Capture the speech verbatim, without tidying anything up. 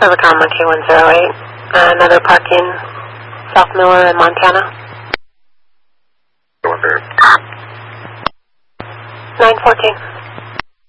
Overcom Monkey one zero eight. Uh, another parking South Miller in Montana. Go there. nine fourteen.